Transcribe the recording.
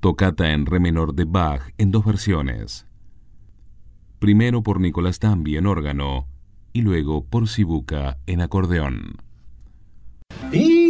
Tocata en re menor de Bach en dos versiones. Primero por Nicolás Tambi en órgano y luego por Sibuca en acordeón. Y